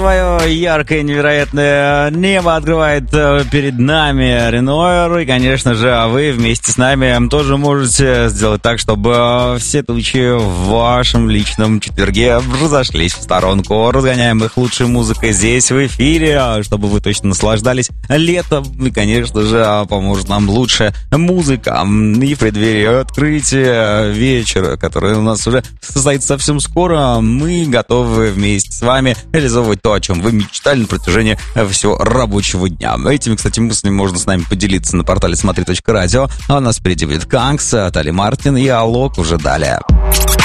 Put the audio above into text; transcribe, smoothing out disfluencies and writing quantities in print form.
свое яркое, невероятное небо открывает перед нами Ренойер. И, конечно же, вы вместе с нами тоже можете сделать так, чтобы все тучи в вашем личном четверге разошлись в сторонку. Разгоняем их лучшей музыкой здесь, в эфире, чтобы вы точно наслаждались летом. И, конечно же, поможет нам лучшая музыка. И в преддверии открытия вечера, который у нас уже состоится совсем скоро, мы готовы вместе с вами реализовывать то, о чем вы мечтали на протяжении всего рабочего дня. Этими, кстати, мыслями можно с нами поделиться на портале смотри.радио. А у нас впереди будет Канкс, Тали Мартин и Алок уже далее.